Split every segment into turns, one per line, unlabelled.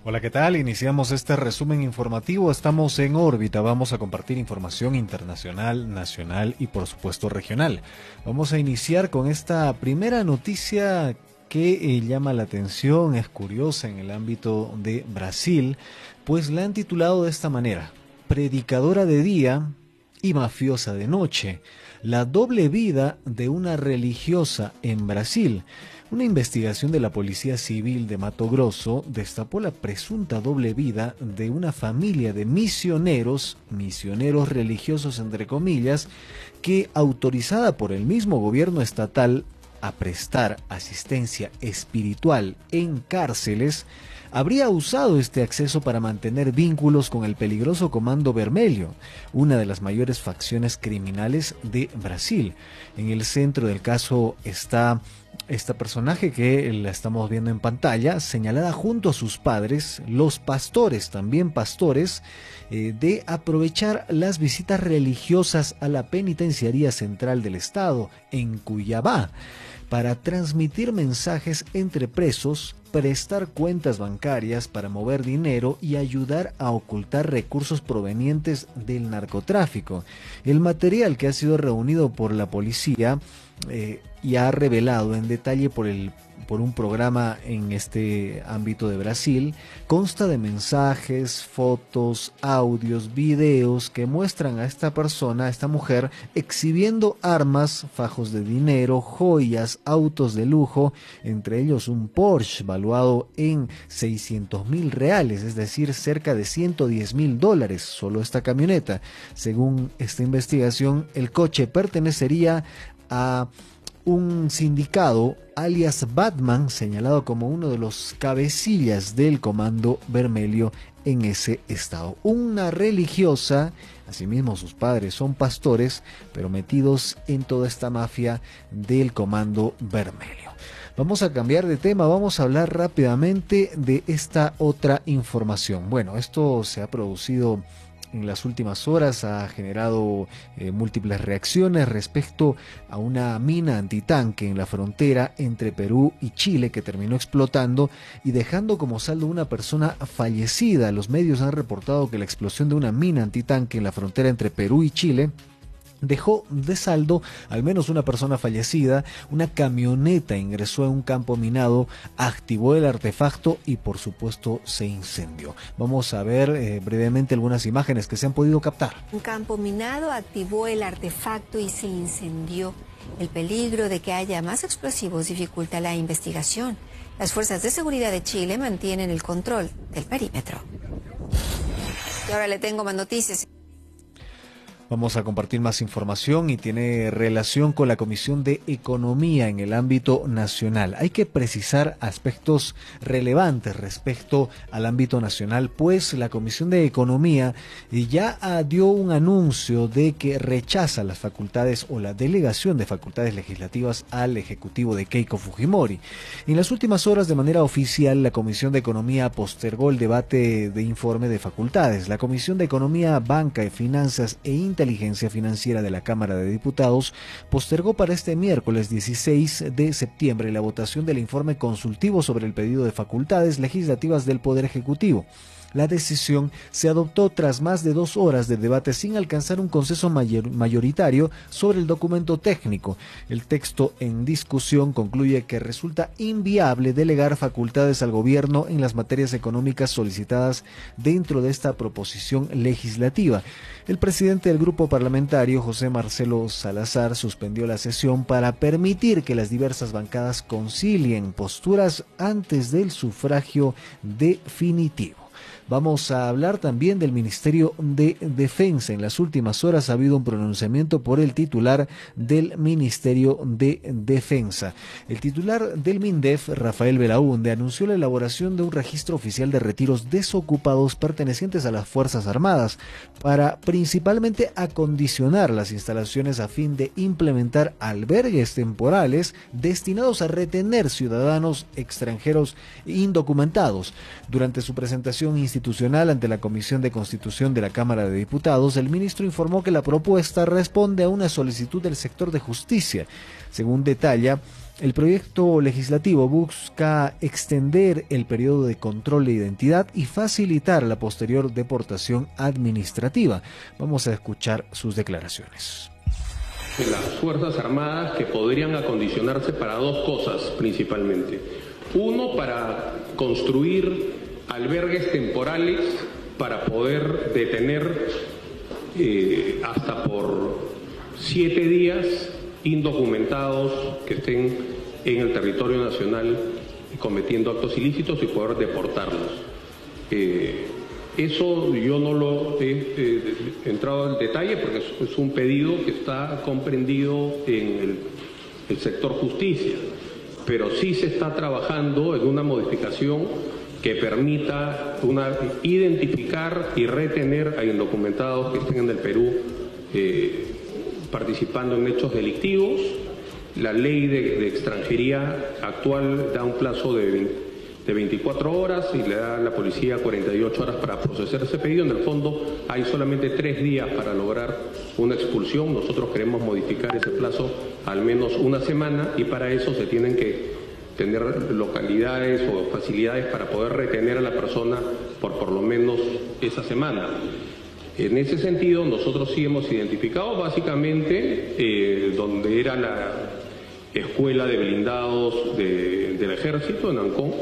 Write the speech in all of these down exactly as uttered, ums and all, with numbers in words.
Hola, ¿qué tal? Iniciamos este resumen informativo. Estamos en órbita. Vamos a compartir información internacional, nacional y por supuesto regional. Vamos a iniciar con esta primera noticia que eh, llama la atención, es curiosa en el ámbito de Brasil, pues la han titulado de esta manera: predicadora de día y mafiosa de noche. La doble vida de una religiosa en Brasil. Una investigación de la Policía Civil de Mato Grosso destapó la presunta doble vida de una familia de misioneros, misioneros religiosos entre comillas, que, autorizada por el mismo gobierno estatal a prestar asistencia espiritual en cárceles, habría usado este acceso para mantener vínculos con el peligroso Comando Vermelho, una de las mayores facciones criminales de Brasil. En el centro del caso está esta personaje que la estamos viendo en pantalla, señalada junto a sus padres, los pastores, también pastores, eh, de aprovechar las visitas religiosas a la Penitenciaría Central del Estado, en Cuiabá, para transmitir mensajes entre presos, prestar cuentas bancarias para mover dinero y ayudar a ocultar recursos provenientes del narcotráfico. El material que ha sido reunido por la policía eh, y ha revelado en detalle por el por un programa en este ámbito de Brasil, consta de mensajes, fotos, audios, videos que muestran a esta persona, a esta mujer, exhibiendo armas, fajos de dinero, joyas, autos de lujo, entre ellos un Porsche valuado en seiscientos mil reales, es decir, cerca de ciento diez mil dólares, solo esta camioneta. Según esta investigación, el coche pertenecería a un sindicado alias Batman, señalado como uno de los cabecillas del Comando Vermelho en ese estado. Una religiosa, asimismo sus padres son pastores, pero metidos en toda esta mafia del Comando Vermelho. Vamos a cambiar de tema, vamos a hablar rápidamente de esta otra información. Bueno, esto se ha producido en las últimas horas, ha generado eh, múltiples reacciones respecto a una mina antitanque en la frontera entre Perú y Chile que terminó explotando y dejando como saldo una persona fallecida. Los medios han reportado que la explosión de una mina antitanque en la frontera entre Perú y Chile dejó de saldo al menos una persona fallecida. Una camioneta ingresó en un campo minado, activó el artefacto y por supuesto se incendió. Vamos a ver eh, brevemente algunas imágenes que se han podido captar.
Un campo minado activó el artefacto y se incendió. El peligro de que haya más explosivos dificulta la investigación. Las fuerzas de seguridad de Chile mantienen el control del perímetro. Y ahora le tengo más noticias.
Vamos a compartir más información y tiene relación con la Comisión de Economía en el ámbito nacional. Hay que precisar aspectos relevantes respecto al ámbito nacional, pues la Comisión de Economía ya dio un anuncio de que rechaza las facultades o la delegación de facultades legislativas al Ejecutivo de Keiko Fujimori. En las últimas horas, de manera oficial, la Comisión de Economía postergó el debate de informe de facultades. La Comisión de Economía, Banca y Finanzas e Inteligencia Inteligencia Financiera de la Cámara de Diputados postergó para este miércoles dieciséis de septiembre la votación del informe consultivo sobre el pedido de facultades legislativas del Poder Ejecutivo. La decisión se adoptó tras más de dos horas de debate sin alcanzar un consenso mayor, mayoritario sobre el documento técnico. El texto en discusión concluye que resulta inviable delegar facultades al gobierno en las materias económicas solicitadas dentro de esta proposición legislativa. El presidente del grupo parlamentario, José Marcelo Salazar, suspendió la sesión para permitir que las diversas bancadas concilien posturas antes del sufragio definitivo. Vamos a hablar también del Ministerio de Defensa. En las últimas horas ha habido un pronunciamiento por el titular del Ministerio de Defensa. El titular del MINDEF, Rafael Belaúnde, anunció la elaboración de un registro oficial de retiros desocupados pertenecientes a las Fuerzas Armadas para principalmente acondicionar las instalaciones a fin de implementar albergues temporales destinados a retener ciudadanos extranjeros indocumentados. Durante su presentación institucional ante la Comisión de Constitución de la Cámara de Diputados, el ministro informó que la propuesta responde a una solicitud del sector de justicia. Según detalla, El proyecto legislativo busca extender el periodo de control de identidad y facilitar la posterior deportación administrativa. Vamos a escuchar sus declaraciones.
Las Fuerzas Armadas que podrían acondicionarse para dos cosas principalmente. Uno, para construir albergues temporales para poder detener eh, hasta por siete días indocumentados que estén en el territorio nacional cometiendo actos ilícitos y poder deportarlos. Eh, eso yo no lo he eh, entrado en detalle porque es, es un pedido que está comprendido en el, el sector justicia, pero sí se está trabajando en una modificación que permita una, identificar y retener a indocumentados que estén en el Perú eh, participando en hechos delictivos. La ley de, de extranjería actual da un plazo de, de veinticuatro horas y le da a la policía cuarenta y ocho horas para procesar ese pedido. En el fondo hay solamente tres días para lograr una expulsión. Nosotros queremos modificar ese plazo al menos una semana y para eso se tienen que tener localidades o facilidades para poder retener a la persona por por lo menos esa semana. En ese sentido, nosotros sí hemos identificado básicamente eh, donde era la escuela de blindados de, del ejército en Ancón,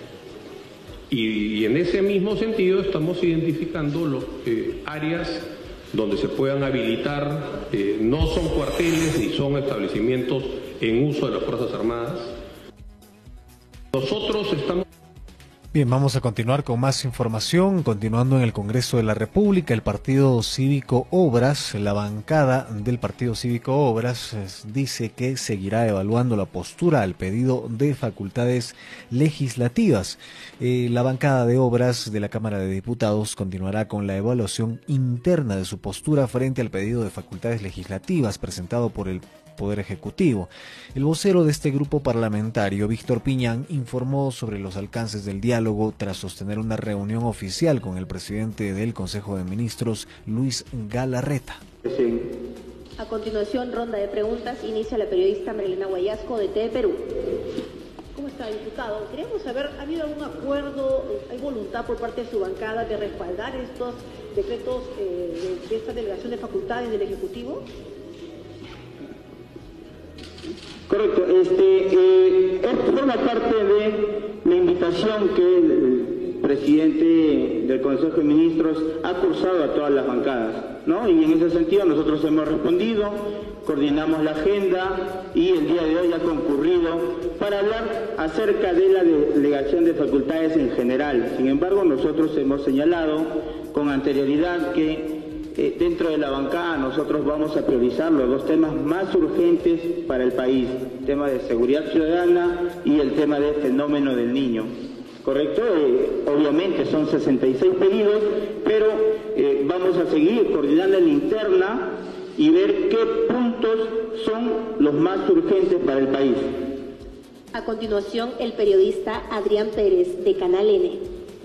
y, y en ese mismo sentido estamos identificando los eh, áreas donde se puedan habilitar, eh, no son cuarteles ni son establecimientos en uso de las Fuerzas Armadas. Nosotros estamos...
Bien, vamos a continuar con más información. Continuando en el Congreso de la República, el Partido Cívico Obras, la bancada del Partido Cívico Obras, dice que seguirá evaluando la postura al pedido de facultades legislativas. Eh, la bancada de Obras de la Cámara de Diputados continuará con la evaluación interna de su postura frente al pedido de facultades legislativas presentado por el Poder Ejecutivo. El vocero de este grupo parlamentario, Víctor Piñán, informó sobre los alcances del diálogo tras sostener una reunión oficial con el presidente del Consejo de Ministros, Luis Galarreta.
Sí. A continuación, ronda de preguntas. Inicia la periodista Marilena Guayasco de T V Perú. ¿Cómo está, diputado? Queremos saber, ¿ha habido algún acuerdo, hay voluntad por parte de su bancada de respaldar estos decretos eh, de, de esta delegación de facultades del Ejecutivo?
Correcto, este, eh, forma parte de la invitación que el presidente del Consejo de Ministros ha cursado a todas las bancadas, ¿no? Y en ese sentido nosotros hemos respondido, coordinamos la agenda y el día de hoy ha concurrido para hablar acerca de la delegación de facultades en general. Sin embargo, nosotros hemos señalado con anterioridad que Eh, dentro de la bancada nosotros vamos a priorizar los dos temas más urgentes para el país, el tema de seguridad ciudadana y el tema del fenómeno del niño. ¿Correcto? Eh, obviamente son sesenta y seis pedidos, pero eh, vamos a seguir coordinando en la interna y ver qué puntos son los más urgentes para el país.
A continuación, el periodista Adrián Pérez, de Canal N.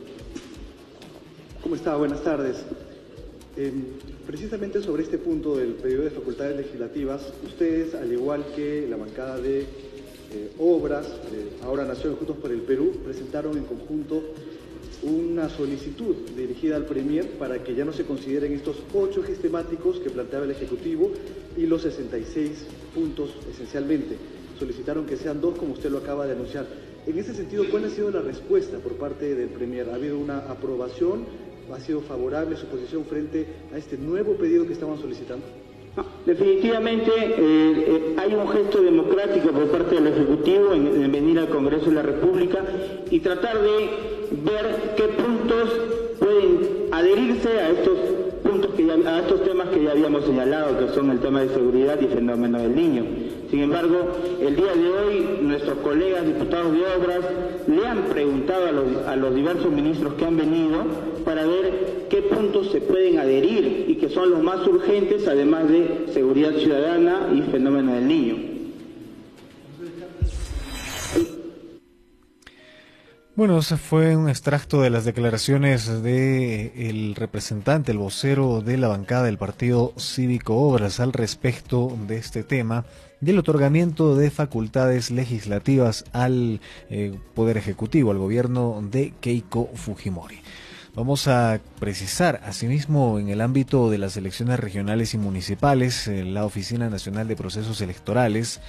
¿Cómo está? Buenas tardes. Eh, precisamente sobre este punto del pedido de facultades legislativas, ustedes, al igual que la bancada de eh, Obras, de Ahora Nación Juntos por el Perú, presentaron en conjunto una solicitud dirigida al Premier para que ya no se consideren estos ocho ejes temáticos que planteaba el Ejecutivo y los sesenta y seis puntos esencialmente. Solicitaron que sean dos, como usted lo acaba de anunciar. En ese sentido, ¿cuál ha sido la respuesta por parte del Premier? ¿Ha habido una aprobación? ¿Ha sido favorable su posición frente a este nuevo pedido que estaban solicitando?
No, definitivamente eh, eh, hay un gesto democrático por parte del Ejecutivo en, en venir al Congreso de la República y tratar de ver qué puntos pueden adherirse a estos puntos que ya, a estos temas que ya habíamos señalado, que son el tema de seguridad y fenómeno del niño. Sin embargo, el día de hoy nuestros colegas diputados de Obras le han preguntado a los, a los diversos ministros que han venido para ver qué puntos se pueden adherir y que son los más urgentes, además de seguridad ciudadana y fenómeno del niño.
Bueno, ese fue un extracto de las declaraciones del representante, el vocero de la bancada del Partido Cívico Obras al respecto de este tema y el otorgamiento de facultades legislativas al eh, Poder Ejecutivo, al gobierno de Keiko Fujimori. Vamos a precisar, asimismo, en el ámbito de las elecciones regionales y municipales, eh, la Oficina Nacional de Procesos Electorales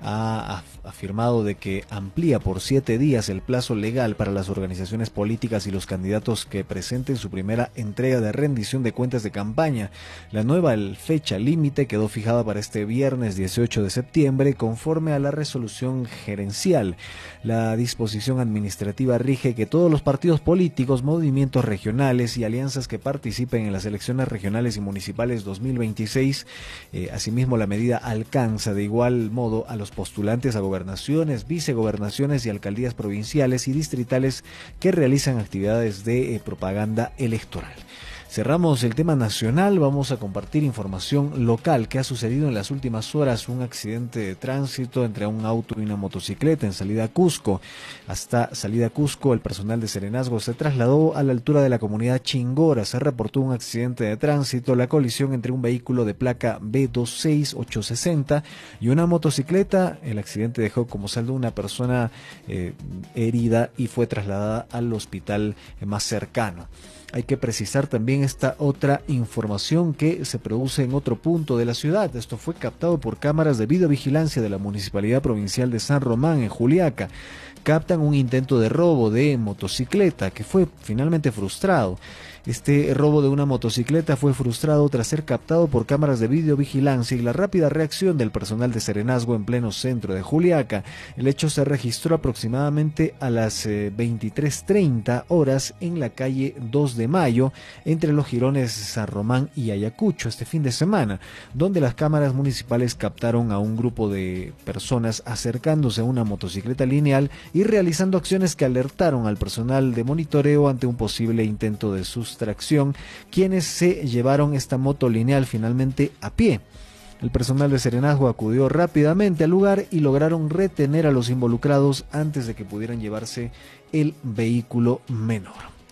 ha afirmado de que amplía por siete días el plazo legal para las organizaciones políticas y los candidatos que presenten su primera entrega de rendición de cuentas de campaña. La nueva fecha límite quedó fijada para este viernes dieciocho de septiembre, conforme a la resolución gerencial. La disposición administrativa rige que todos los partidos políticos, movimientos regionales y alianzas que participen en las elecciones regionales y municipales dos mil veintiséis, eh, asimismo la medida alcanza de igual modo a los postulantes a gobernaciones, vicegobernaciones y alcaldías provinciales y distritales que realizan actividades de eh, propaganda electoral. Cerramos el tema nacional, vamos a compartir información local que ha sucedido en las últimas horas. Un accidente de tránsito entre un auto y una motocicleta en salida a Cusco. Hasta salida a Cusco, el personal de Serenazgo se trasladó a la altura de la comunidad Chingora. Se reportó un accidente de tránsito, la colisión entre un vehículo de placa B dos seis ocho seis cero y una motocicleta. El accidente dejó como saldo una persona eh, herida y fue trasladada al hospital más cercano. Hay que precisar también esta otra información que se produce en otro punto de la ciudad. Esto fue captado por cámaras de videovigilancia de la Municipalidad Provincial de San Román, en Juliaca. Captan un intento de robo de motocicleta que fue finalmente frustrado. Este robo de una motocicleta fue frustrado tras ser captado por cámaras de videovigilancia y la rápida reacción del personal de Serenazgo en pleno centro de Juliaca. El hecho se registró aproximadamente a las eh, veintitrés treinta horas en la calle dos de mayo, entre los jirones San Román y Ayacucho, este fin de semana, donde las cámaras municipales captaron a un grupo de personas acercándose a una motocicleta lineal y realizando acciones que alertaron al personal de monitoreo ante un posible intento de sustracción, quienes se llevaron esta moto lineal finalmente a pie. El personal de Serenazgo acudió rápidamente al lugar y lograron retener a los involucrados antes de que pudieran llevarse el vehículo menor.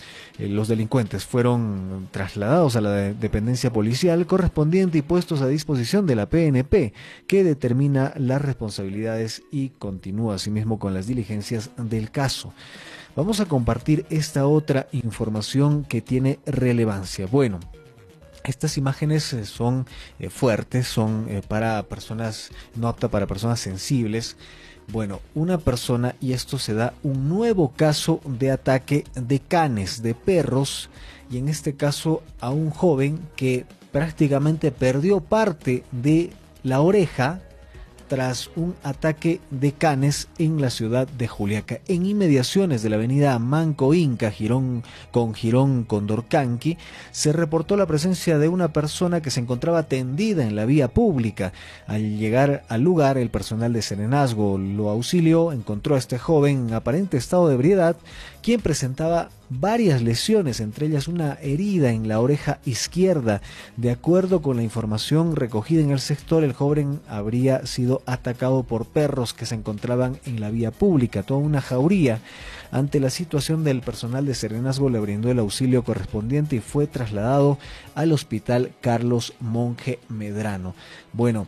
Los delincuentes fueron trasladados a la dependencia policial correspondiente y puestos a disposición de la P N P, que determina las responsabilidades y continúa asimismo con las diligencias del caso. Vamos a compartir esta otra información que tiene relevancia. Bueno, estas imágenes son eh, fuertes, son eh, para personas, no aptas para personas sensibles. Bueno, una persona, y esto se da un nuevo caso de ataque de canes, de perros, y en este caso a un joven que prácticamente perdió parte de la oreja tras un ataque de canes en la ciudad de Juliaca, en inmediaciones de la avenida Manco Inca, Girón con Girón Condorcanqui. Se reportó la presencia de una persona que se encontraba tendida en la vía pública. Al llegar al lugar, el personal de Serenazgo lo auxilió, encontró a este joven en aparente estado de ebriedad, quien presentaba varias lesiones, entre ellas una herida en la oreja izquierda. De acuerdo con la información recogida en el sector, el joven habría sido atacado por perros que se encontraban en la vía pública, toda una jauría. Ante la situación del personal de Serenazgo le brindó el auxilio correspondiente y fue trasladado al hospital Carlos Monge Medrano. Bueno,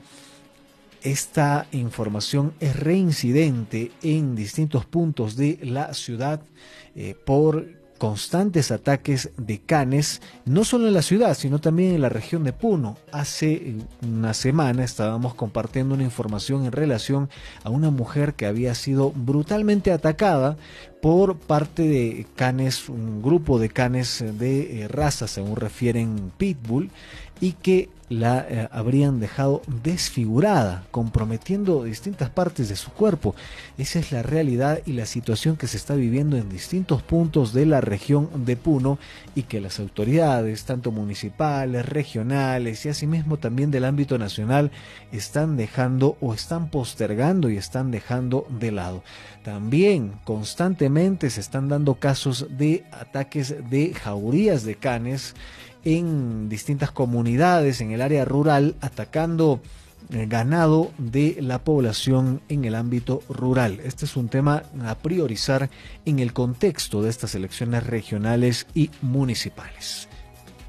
esta información es reincidente en distintos puntos de la ciudad eh, por constantes ataques de canes, no solo en la ciudad, sino también en la región de Puno. Hace una semana estábamos compartiendo una información en relación a una mujer que había sido brutalmente atacada por parte de canes, un grupo de canes de eh, raza, según refieren Pitbull, y que la eh, habrían dejado desfigurada, comprometiendo distintas partes de su cuerpo. Esa es la realidad y la situación que se está viviendo en distintos puntos de la región de Puno, y que las autoridades, tanto municipales, regionales y asimismo también del ámbito nacional, están dejando o están postergando y están dejando de lado. También constantemente se están dando casos de ataques de jaurías de canes en distintas comunidades en el área rural, atacando eh, ganado de la población en el ámbito rural. Este es un tema a priorizar en el contexto de estas elecciones regionales y municipales.